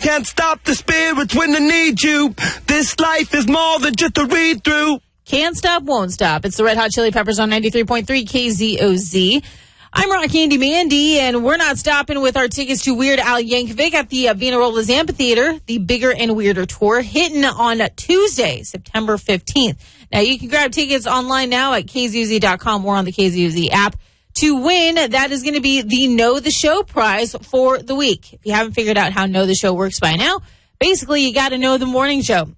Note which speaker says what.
Speaker 1: can't stop the spirits when they need you. This life is more than just a read-through.
Speaker 2: Can't stop, won't stop. It's the Red Hot Chili Peppers on 93.3 KZOZ. I'm Rocky Andy Mandy, and we're not stopping with our tickets to Weird Al Yankovic at the Vina Robles Amphitheater, the Bigger and Weirder Tour, hitting on Tuesday, September 15th. Now, you can grab tickets online now at KZOZ.com or on the KZOZ app. To win, that is going to be the Know the Show prize for the week. If you haven't figured out how Know the Show works by now, basically, you got to know the morning show.